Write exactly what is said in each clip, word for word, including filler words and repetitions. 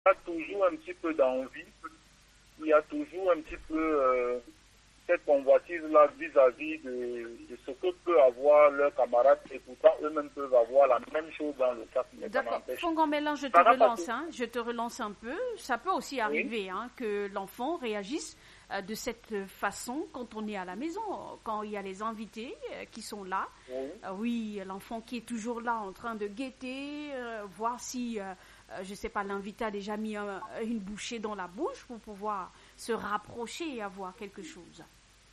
y a toujours un petit peu d'envie, il y a toujours un petit peu euh, cette convoitise-là vis-à-vis de, de ce que peut avoir leur camarade, et pourtant eux-mêmes peuvent avoir la même chose dans le cas. D'accord. Fongan Mélan, je te relance, hein, je te relance un peu. Ça peut aussi arriver, oui, hein, que l'enfant réagisse euh, de cette façon quand on est à la maison, quand il y a les invités euh, qui sont là. Oui, euh, oui, l'enfant qui est toujours là en train de guetter, euh, voir si, euh, euh, je ne sais pas, l'invité a déjà mis un, une bouchée dans la bouche pour pouvoir se rapprocher et avoir quelque chose.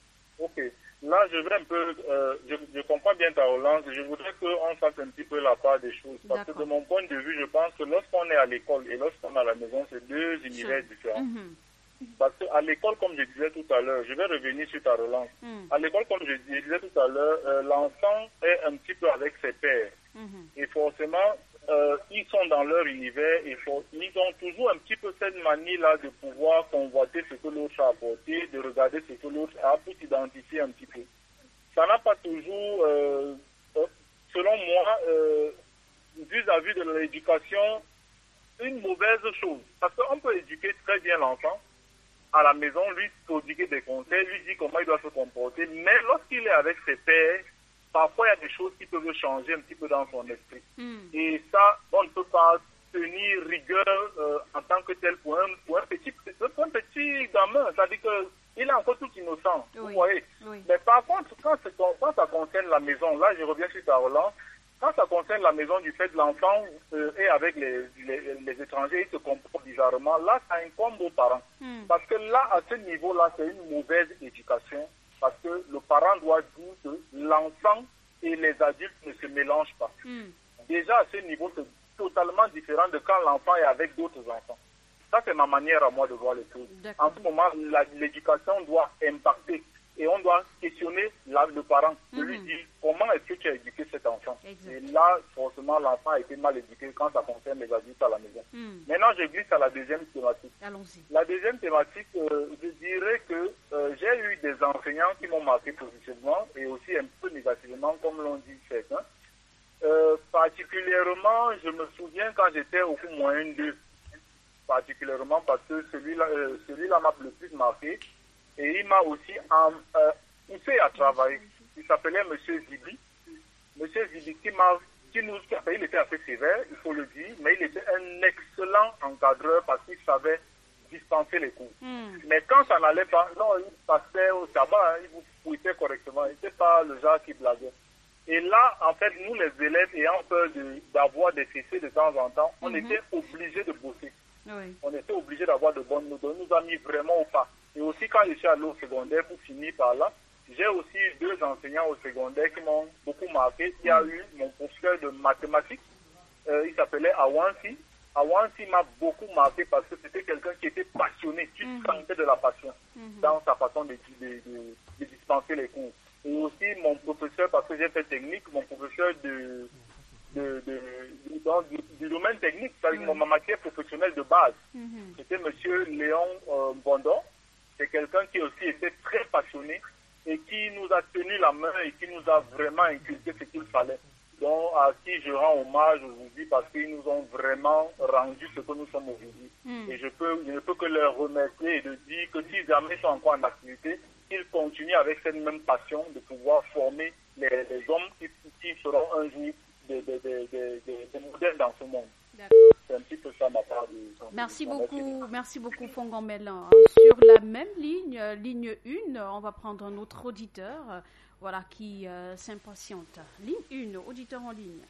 Ok. Là, je vais un peu, euh, je, je comprends bien ta relance. Je voudrais qu'on fasse un petit peu la part des choses. Parce D'accord. que de mon point de vue, je pense que lorsqu'on est à l'école et lorsqu'on est à la maison, c'est deux univers je... différents. Mm-hmm. Parce qu'à l'école, comme je disais tout à l'heure, je vais revenir sur ta relance. Mm. À l'école, comme je disais tout à l'heure, euh, l'enfant est un petit peu avec ses pairs. Mm-hmm. Et forcément, euh, ils sont dans leur univers et for- ils ont toujours un petit peu cette manie-là de pouvoir convoiter ce que l'autre a apporté, de regarder ce que l'autre a pour s'identifier un petit peu. Ça n'a pas toujours, euh, euh, selon moi, euh, vis-à-vis de l'éducation, une mauvaise chose. Parce qu'on peut éduquer très bien l'enfant à la maison, lui prodiguer des conseils, lui dire comment il doit se comporter, mais lorsqu'il est avec ses pairs, parfois il y a des choses qui peuvent changer un petit peu dans son esprit. Mm. Et ça, on ne peut pas tenir rigueur euh, en tant que tel pour un, pour un petit, pour un petit gamin. C'est-à-dire qu'il est encore tout innocent, oui. Vous voyez. Oui. Mais par contre, quand, quand ça concerne la maison, là je reviens sur ta relance, quand ça concerne la maison du fait de l'enfant euh, et avec les, les, les étrangers, ils se comportent bizarrement, là ça incombe aux parents. Mm. Parce que là, à ce niveau-là, c'est une mauvaise éducation. Parce que le parent doit dire que l'enfant et les adultes ne se mélangent pas. Mm. Déjà, à ce niveau, c'est totalement différent de quand l'enfant est avec d'autres enfants. Ça, c'est ma manière à moi de voir les choses. D'accord. En ce moment, la, l'éducation doit impacter et on doit questionner la, le parent, de mm-hmm. lui dire comment est-ce que tu as éduqué cet enfant. Exact. Et là, forcément, l'enfant a été mal éduqué quand ça concerne les adultes à la maison. Mm. Maintenant, je glisse à la deuxième thématique. Allons-y. La deuxième thématique, euh, je dirais que euh, j'ai eu des enseignants qui m'ont marqué positivement et aussi un peu négativement, comme l'ont dit certains. Euh, particulièrement, je me souviens quand j'étais au cours moyen deux, particulièrement parce que celui-là, euh, celui-là m'a le plus marqué. Et il m'a aussi en, euh, poussé à travailler. Il s'appelait M. Zibi. M. Zibi qui m'a, qui nous, il était assez sévère, il faut le dire, mais il était un excellent encadreur parce qu'il savait dispenser les cours. Mm. Mais quand ça n'allait pas, non, il passait au tabac, hein, il vous fouettait correctement. Il n'était pas le genre qui blaguait. Et là, en fait, nous les élèves, ayant peur de, d'avoir des fessées de temps en temps, on mm-hmm. était obligés de bosser. Oui. On était obligés d'avoir de bonnes notes. On nous a mis vraiment au pas. Et aussi, quand je suis allé au secondaire, pour finir par là, j'ai aussi eu deux enseignants au secondaire qui m'ont beaucoup marqué. Il y a eu mon professeur de mathématiques, euh, il s'appelait Awansi. Awansi m'a beaucoup marqué parce que c'était quelqu'un qui était passionné, qui mm-hmm. sentait de la passion mm-hmm. dans sa façon de, de, de, de dispenser les cours. Et aussi mon professeur, parce que j'ai fait technique, mon professeur de... De, de, de, dans, du, du domaine technique, c'est-à-dire mm-hmm. ma matière professionnelle de base. Mm-hmm. C'était M. Léon euh, Bondon. C'est quelqu'un qui aussi était très passionné et qui nous a tenu la main et qui nous a vraiment inculqué ce qu'il fallait. Donc, à qui je rends hommage aujourd'hui parce qu'ils nous ont vraiment rendu ce que nous sommes aujourd'hui. Mm. Et je, peux, je ne peux que leur remercier et de dire que si jamais ils sont encore en activité, ils continuent avec cette même passion de pouvoir former les, les hommes qui, qui seront un jour des de, de, de, de, de modèles dans ce monde. D'accord. C'est un petit peu ça ma part. De, merci de, beaucoup, merci beaucoup Fongan Mélan. Sur la même ligne, ligne un, on va prendre un autre auditeur, voilà, qui euh, s'impatiente. Ligne un, auditeur en ligne.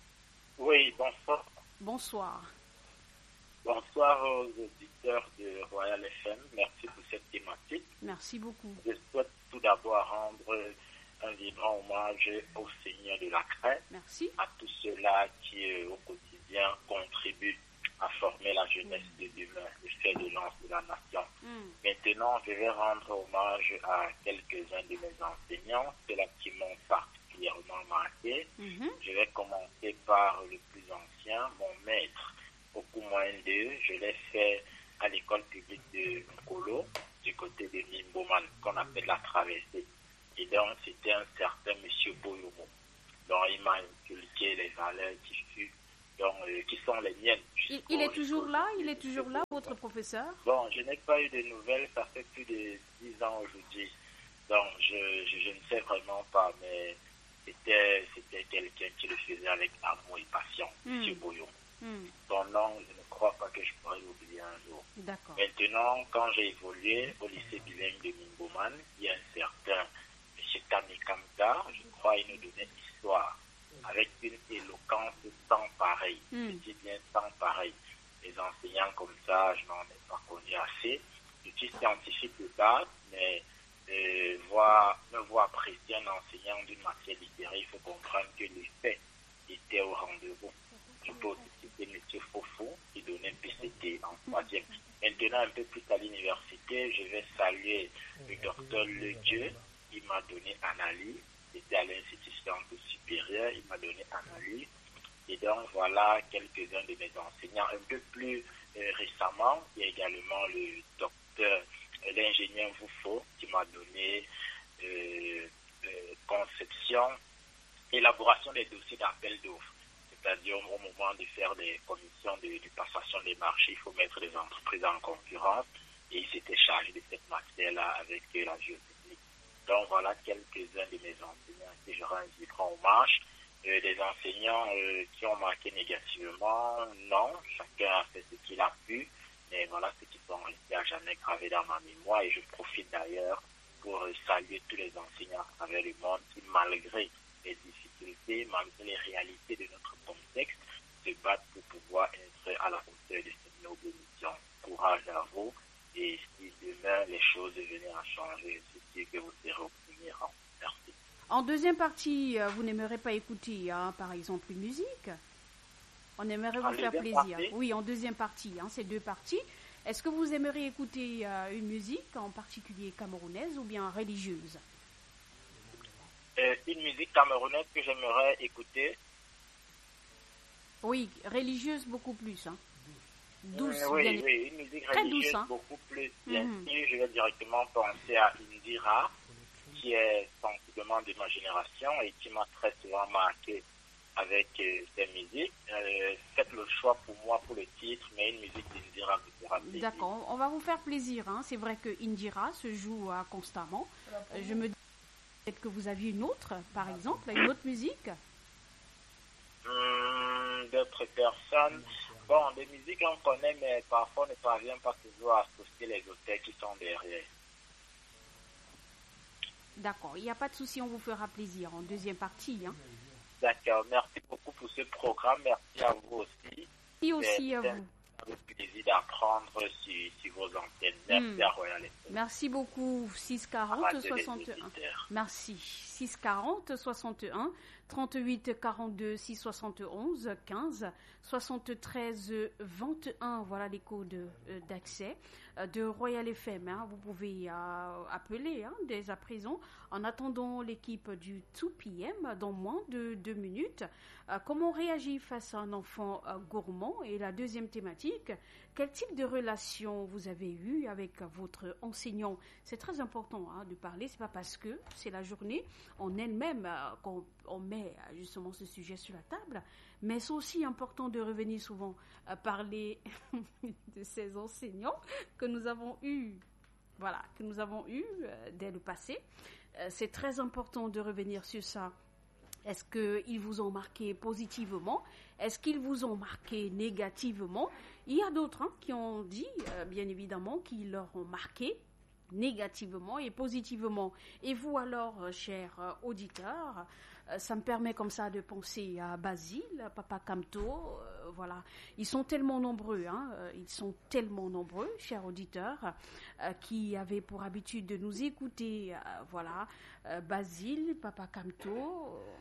Oui, bonsoir. Bonsoir. Bonsoir aux auditeurs de Royal F M. Merci pour cette thématique. Merci beaucoup. Je souhaite tout d'abord rendre un vibrant hommage au Seigneur de la Craie. Merci. À tous ceux-là qui, euh, au quotidien, contribuent à former la jeunesse mm. de demain, le fer de lance de la nation. Mm. Maintenant, je vais rendre hommage à quelques-uns de mes enseignants, ceux-là qui m'ont particulièrement marqué. Mm-hmm. Je vais commencer par le plus ancien, mon maître, au cours moyen deux. Je l'ai fait à l'école publique de Nkolo, du côté de Limboman, qu'on appelle la traversée. Et donc, c'était un certain monsieur Boyomo. Donc, il m'a inculqué les valeurs qui furent donc, euh, qui sont les miennes. Il, il est toujours là, il est toujours là, votre professeur? Bon, je n'ai pas eu de nouvelles, ça fait plus de dix ans aujourd'hui. Donc, je, je, je ne sais vraiment pas, mais c'était, c'était quelqu'un qui le faisait avec amour et passion, mm. M. Boyon. Mm. Son nom, je ne crois pas que je pourrais l'oublier un jour. D'accord. Maintenant, quand j'ai évolué au lycée bilingue de Mingoman, il y a un certain M. Tami Kamta, je crois, il nous donnait l'histoire, avec une éloquence sans pareil, mm. je dis bien sans pareil. Les enseignants comme ça, je n'en ai pas connu assez. Je suis scientifique de base, mais euh, voir, me voir apprécier un enseignant d'une matière littéraire, il faut comprendre que les faits étaient au rendez-vous. Je peux aussi citer M. Fofo, qui donnait P C T en troisième. Maintenant, un peu plus à l'université, je vais saluer le docteur Ledieu, qui m'a donné analyse. C'était à l'institution supérieure, il m'a donné analyse. Et donc, voilà quelques-uns de mes enseignants. Un peu plus euh, récemment, il y a également le docteur, euh, l'ingénieur Voufo, qui m'a donné euh, euh, conception, élaboration des dossiers d'appel d'offres. C'est-à-dire, au moment de faire des commissions de, de passation des marchés, il faut mettre les entreprises en concurrence. Et il s'était chargé de cette matière-là avec euh, la géotechnique. Donc, voilà quelques-uns de mes enseignants qui je rends un grand hommage. Euh, des enseignants euh, qui ont marqué négativement, non, chacun a fait ce qu'il a pu, mais voilà ceux qui sont restés à jamais gravés dans ma mémoire. Et je profite d'ailleurs pour euh, saluer tous les enseignants à travers le monde qui, malgré les difficultés, malgré les réalités de notre contexte, se battent pour pouvoir être à la hauteur de cette noble mission. Courage à vous, et si demain les choses venaient à changer, c'est que vous serez au premier rang. Merci. En deuxième partie, vous n'aimerez pas écouter, hein, par exemple, une musique? On aimerait vous en faire plaisir. Partie? Oui, en deuxième partie, hein, c'est deux parties. Est-ce que vous aimeriez écouter euh, une musique, en particulier camerounaise ou bien religieuse? euh, Une musique camerounaise que j'aimerais écouter. Oui, religieuse beaucoup plus. Hein. Douce. Euh, oui, bien... oui, une musique très religieuse douce, hein. beaucoup plus. Bien mm-hmm. sûr, je vais directement penser à Indira, qui est sensiblement de ma génération et qui m'a très souvent marqué avec euh, ses musiques. Euh, faites le choix pour moi pour le titre, mais une musique d'Indira me fera plaisir. D'accord, on va vous faire plaisir. Hein. C'est vrai que Indira se joue euh, constamment. Euh, je me dis peut-être que vous aviez une autre, par exemple, une autre musique. Hum, d'autres personnes. Bon, des musiques on connaît, mais parfois on ne parvient pas toujours à associer les auteurs qui sont derrière. D'accord, il n'y a pas de souci, on vous fera plaisir en deuxième partie. Hein. D'accord, merci beaucoup pour ce programme, merci à vous aussi. Et aussi à vous. C'est un plaisir d'apprendre sur, sur vos antennes. Merci mm. à Royal F M. Merci beaucoup, six quarante soixante et un. Merci, six quarante soixante et un, trente-huit quarante-deux, six soixante et onze, quinze, soixante-treize vingt et un, voilà les codes d'accès de Royal F M. Hein. Vous pouvez euh, appeler hein, dès à présent en attendant l'équipe du deux P M dans moins de deux minutes. Euh, comment réagir face à un enfant euh, gourmand? Et la deuxième thématique, quel type de relation vous avez eu avec votre enseignant? C'est très important hein, de parler, c'est pas parce que c'est la journée en elle-même euh, qu'on on met justement ce sujet sur la table, mais c'est aussi important de revenir souvent à parler de ces enseignants que nous avons eus, voilà, que nous avons eus euh, dès le passé. Euh, c'est très important de revenir sur ça. Est-ce qu'ils vous ont marqué positivement? Est-ce qu'ils vous ont marqué négativement? Il y a d'autres hein, qui ont dit, euh, bien évidemment, qu'ils leur ont marqué négativement et positivement. Et vous alors, euh, chers euh, auditeurs, euh, ça me permet comme ça de penser à Basile, à Papa Kamto, euh, voilà. Ils sont tellement nombreux, hein, euh, ils sont tellement nombreux, chers auditeurs, euh, qui avaient pour habitude de nous écouter, euh, voilà, euh, Basile, Papa Kamto, euh,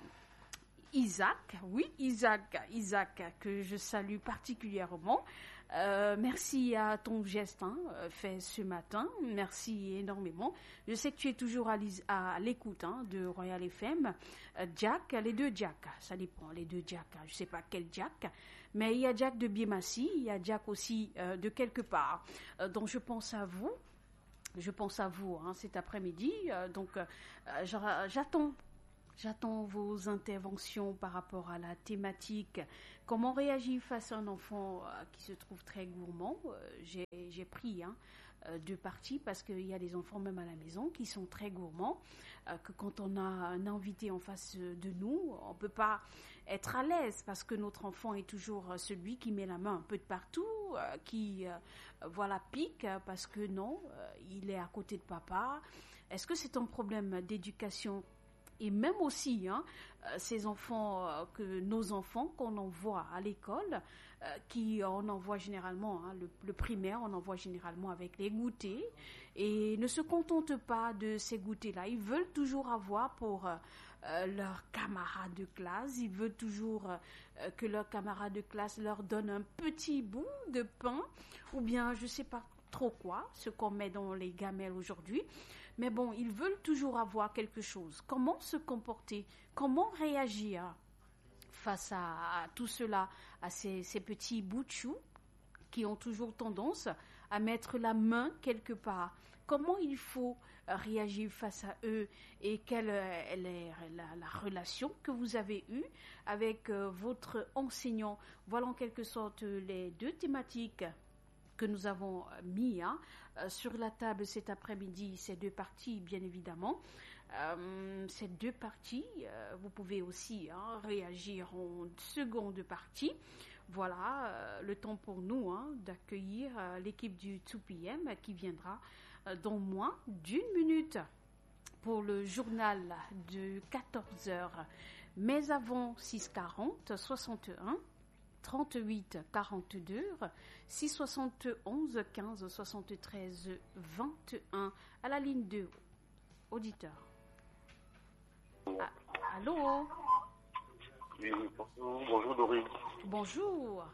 Isaac, oui, Isaac, Isaac, que je salue particulièrement. Euh, merci à ton geste hein, fait ce matin, merci énormément. Je sais que tu es toujours à, à l'écoute hein, de Royal F M. Euh, Jack, les deux Jack, ça dépend, les deux Jack, je ne sais pas quel Jack, mais il y a Jack de Biemassi, il y a Jack aussi euh, de quelque part. Euh, donc je pense à vous, je pense à vous hein, cet après-midi. Euh, donc euh, j'attends J'attends vos interventions par rapport à la thématique. Comment réagir face à un enfant euh, qui se trouve très gourmand? euh, j'ai, j'ai pris hein, euh, deux parties parce qu'il y a des enfants même à la maison qui sont très gourmands, euh, que quand on a un invité en face de nous, on ne peut pas être à l'aise parce que notre enfant est toujours celui qui met la main un peu de partout, euh, qui euh, voilà, pique parce que non, euh, il est à côté de papa. Est-ce que c'est un problème d'éducation? Et même aussi, hein, euh, ces enfants, euh, que nos enfants qu'on envoie à l'école, euh, qui on envoie généralement, hein, le, le primaire, on envoie généralement avec les goûters, et ne se contentent pas de ces goûters-là. Ils veulent toujours avoir pour euh, euh, leurs camarades de classe, ils veulent toujours euh, que leurs camarades de classe leur donnent un petit bout de pain, ou bien, je sais pas trop quoi, ce qu'on met dans les gamelles aujourd'hui. Mais bon, ils veulent toujours avoir quelque chose. Comment se comporter? Comment réagir face à, à tout cela, à ces, ces petits bouts de chou qui ont toujours tendance à mettre la main quelque part? Comment il faut réagir face à eux et quelle est la, la relation que vous avez eue avec euh, votre enseignant? Voilà en quelque sorte les deux thématiques que nous avons mis hein, euh, sur la table cet après-midi, ces deux parties bien évidemment. Euh, ces deux parties, euh, vous pouvez aussi hein, réagir en seconde partie. Voilà, euh, le temps pour nous hein, d'accueillir euh, l'équipe du deux P M qui viendra euh, dans moins d'une minute pour le journal de quatorze heures. Mais avant six heures quarante, soixante et un, trente-huit quarante-deux, six soixante onze quinze soixante-treize vingt et un à la ligne deux. Auditeur. Ah, allô? Oui, bonjour, bonjour Dorine. Bonjour.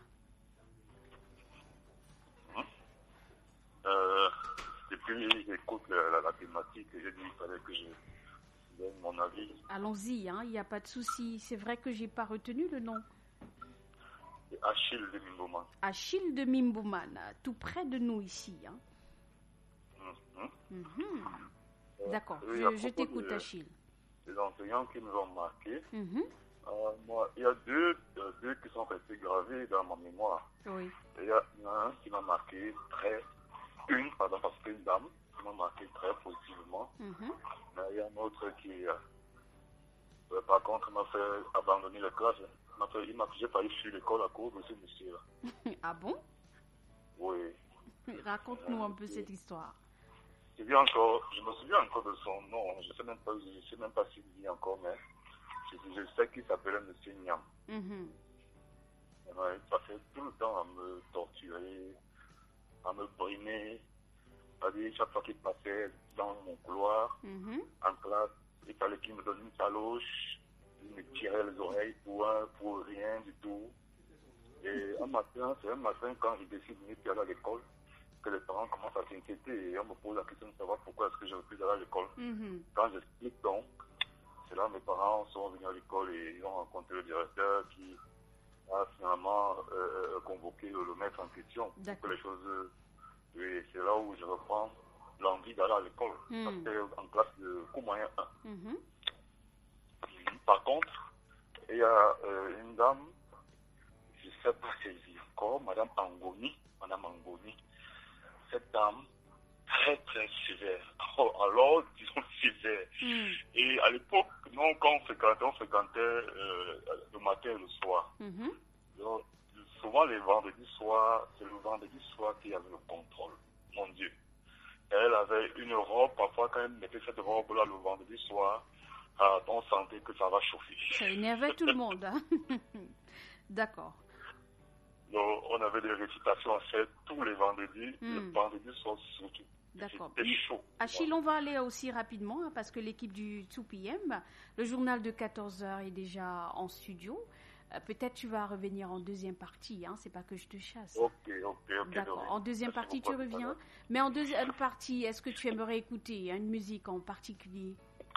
Hum? Euh, depuis j'écoute la, la, la thématique, j'ai dit qu'il fallait que je donne mon avis. Allons-y, hein, il n'y a pas de souci. C'est vrai que j'ai pas retenu le nom. Achille de Mimbouman. Achille de Mimbouman, tout près de nous ici. Hein. Mmh. Mm-hmm. Euh, D'accord, oui, je, je t'écoute de, Achille. Les enseignants qui nous ont marqués, Mm-hmm. euh, moi, il y a deux, euh, deux qui sont restés gravés dans ma mémoire. Oui. Il y a un qui m'a marqué très, une, pardon, parce que une dame qui m'a marqué très positivement. Mm-hmm. Mais il y a un autre qui, euh, euh, par contre, m'a fait abandonner la classe. Il m'a j'ai failli fuir l'école à cause de ce monsieur-là. Ah bon? Oui. Raconte-nous euh, un peu cette histoire. Je, vis encore, je me souviens encore de son nom. Je ne sais même pas, je sais même pas s'il vit encore, mais je, je sais qu'il s'appelait Monsieur Niam. Mm-hmm. Ouais, il passait tout le temps à me torturer, à me brimer. C'est-à-dire, chaque fois qu'il passait dans mon couloir, Mm-hmm. en classe, il fallait qu'il me donne une taloche. Il me tirait les oreilles pour un, pour rien du tout. Et un matin, c'est un matin quand je décide de venir aller à l'école, que les parents commencent à s'inquiéter et on me pose la question de savoir pourquoi est-ce que je ne veux plus aller à l'école. Mm-hmm. Quand j'explique donc, c'est là mes parents sont venus à l'école et ils ont rencontré le directeur qui a finalement euh, convoqué le, le maître en question. Pour que les choses, et c'est là où je reprends l'envie d'aller à l'école. Mm. Parce que en classe de cours moyen un. Mm-hmm. Par contre, il y a euh, une dame, je ne sais pas si elle vit encore, Madame Angoni, Madame Angoni. Cette dame, très très sévère. Oh, alors, disons sévère. Mm. Et à l'époque, nous, quand on fréquentait, on fréquentait euh, le matin et le soir. Mm-hmm. Donc, souvent, les vendredis soirs, c'est le vendredi soir qu'il y avait le contrôle. Mon Dieu. Elle avait une robe, parfois quand elle mettait cette robe-là le vendredi soir, ah, on sentait que ça va chauffer. Ça énervait tout le monde. Hein? D'accord. Donc, on avait des récitations à faire tous les vendredis, mm. le vendredi soir surtout. D'accord. C'était chaud. Achille, on va aller aussi rapidement hein, parce que l'équipe du deux P M, le journal de quatorze heures est déjà en studio. Euh, peut-être tu vas revenir en deuxième partie, hein, c'est pas que je te chasse. Ok, ok, ok. D'accord. En deuxième partie, tu reviens. Mais en deuxième partie, est-ce que tu aimerais écouter hein, une musique en particulier?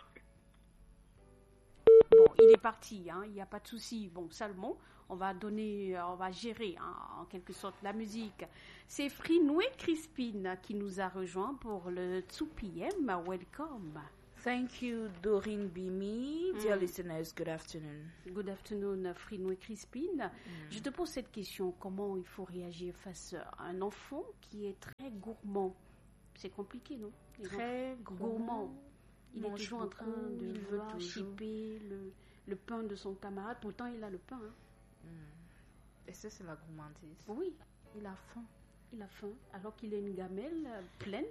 Bon, il est parti, hein, il n'y a pas de souci. Bon, seulement, on va donner, on va gérer, hein, en quelque sorte, la musique. C'est Frinoué Crispin qui nous a rejoint pour le deux P M. Welcome. Thank you, Doreen Bimi. Mm. Dear listeners, good afternoon. Good afternoon, Frinois Crispine. Mm. Je te pose cette question, comment il faut réagir face à un enfant qui est très gourmand? C'est compliqué, non? Les Très gourmand. gourmand. Il Mange est toujours beaucoup, en train de il vouloir chipper le, le pain de son camarade. Pourtant, il a le pain. Hein. Mm. Et ça, c'est la gourmandise. Oui. Il a faim. Il a faim, alors qu'il a une gamelle euh, pleine.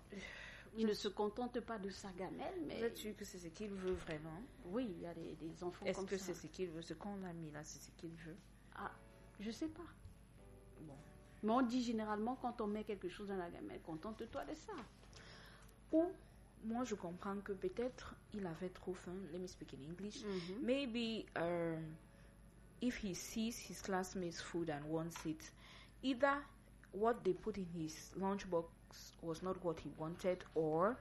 Il ne se contente pas de sa gamelle, mais... Vous êtes sûr que c'est ce qu'il veut vraiment? Oui, il y a des, des enfants Est-ce comme que ça. c'est ce qu'il veut? Ce qu'on a mis là, c'est ce qu'il veut? Ah, je sais pas. Bon. Mais on dit généralement, quand on met quelque chose dans la gamelle, contente-toi de ça. Ou, moi je comprends que peut-être il avait trop faim. Let me speak in English. Mm-hmm. Maybe um, if he sees his classmates' food and wants it, either what they put in his lunchbox was not what he wanted, or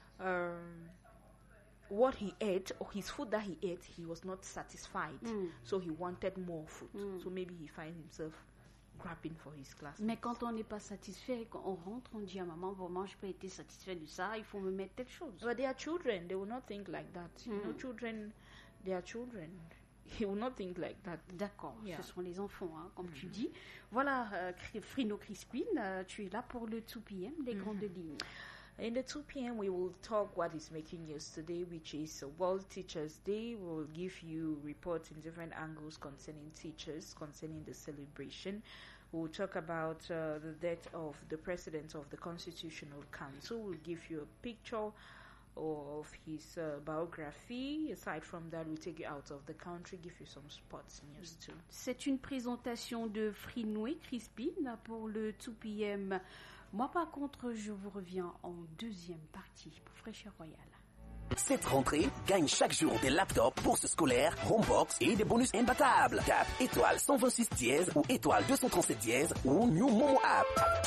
um, what he ate, or his food that he ate, he was not satisfied. Mm. So he wanted more food. Mm. So maybe he finds himself grabbing for his class. Mais quand on n'est pas satisfait, quand on rentre, on dit à maman, vraiment, je n'ai pas été satisfait de ça, il faut me mettre telle chose. But they are children, they will not think like that. Mm. You know, children, they are children. He will not think like that. D'accord, yeah. Ce sont les enfants, hein, comme mm-hmm. tu dis. Voilà, euh, Frinois Crispine, euh, tu es là pour le two p m, les mm-hmm. grandes lignes. In the two p m, we will talk what is making news today, which is World Teachers Day. We will give you reports in different angles concerning teachers, concerning the celebration. We will talk about uh, the death of the President of the Constitutional Council. We'll give you a picture of his uh, biography. Aside from that, we'll take you out of the country, give you some sports news too. C'est une présentation de Frinois Crispine pour le two p m. Moi, par contre, je vous reviens en deuxième partie pour Fraîcheur Royale. Cette rentrée, gagne chaque jour des laptops, bourses scolaires, Homebox et des bonus imbattables. Tape étoile cent vingt-six dièse ou étoile deux cent trente-sept dièse ou New Momo App.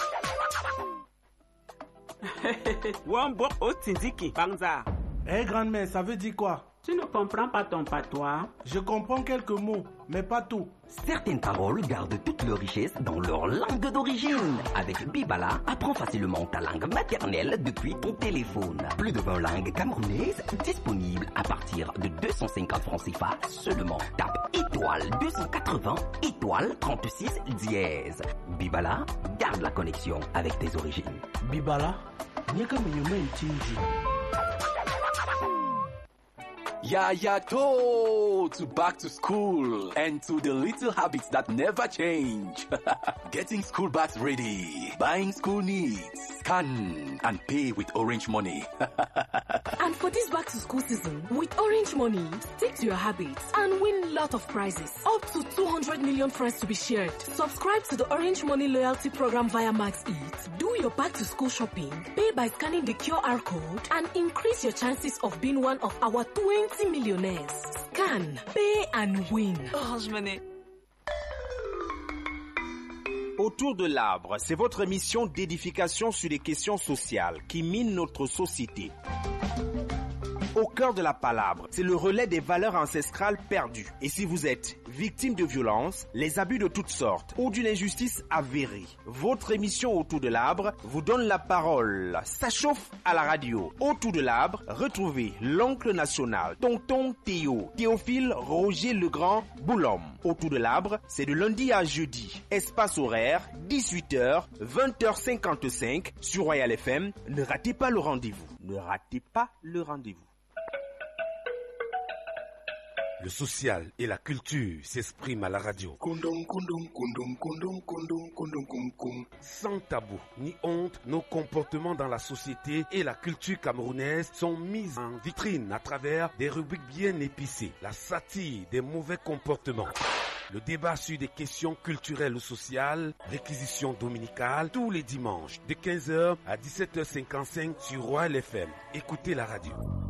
Wambo Otindiki, Bangza. Eh, grand-mère, ça veut dire quoi? Tu ne comprends pas ton patois? Je comprends quelques mots, mais pas tout. Certaines paroles gardent toute leur richesse dans leur langue d'origine. Avec Bibala, apprends facilement ta langue maternelle depuis ton téléphone. Plus de vingt langues camerounaises disponibles à partir de deux cent cinquante francs C F A seulement. Tape étoile deux cent quatre-vingts, étoile trente-six dièse. Bibala, garde la connexion avec tes origines. Bibala, n'y a que Ya ya to to back to school and to the little habits that never change. Getting school bags ready, buying school needs, scan and pay with Orange Money. And for this back to school season, with Orange Money, stick to your habits and win lot of prizes. Up to two hundred million francs to be shared. Subscribe to the Orange Money loyalty program via Max Eat. Do your back to school shopping, pay by scanning the Q R code, and increase your chances of being one of our twenty millionnaires. Scan, pay and win. Orange Money. Autour de l'arbre, c'est votre émission d'édification sur les questions sociales qui minent notre société. Au cœur de la palabre, c'est le relais des valeurs ancestrales perdues. Et si vous êtes victime de violences, les abus de toutes sortes ou d'une injustice avérée, votre émission Autour de l'arbre vous donne la parole. Ça chauffe à la radio. Autour de l'arbre, retrouvez l'oncle national, tonton Théo, Théophile Roger Legrand Boulhomme. Autour de l'arbre, c'est de lundi à jeudi. Espace horaire, dix-huit heures, vingt heures cinquante-cinq sur Royal F M. Ne ratez pas le rendez-vous. Ne ratez pas le rendez-vous. Le social et la culture s'expriment à la radio. Sans tabou ni honte, nos comportements dans la société et la culture camerounaise sont mis en vitrine à travers des rubriques bien épicées. La satire des mauvais comportements. Le débat sur des questions culturelles ou sociales, réquisition dominicale, tous les dimanches de quinze heures à dix-sept heures cinquante-cinq sur Royal F M. Écoutez la radio.